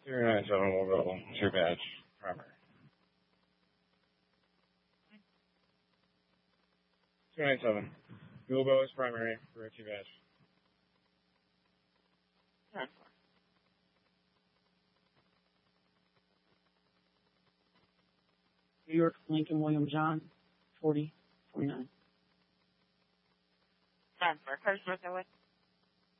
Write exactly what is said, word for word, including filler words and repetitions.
zero nine seven will go two badge primary. two nine seven. We will go as primary for a two badge. ten four. New York, Lincoln, William, John, forty, forty-nine. ten four. Curtis Smith,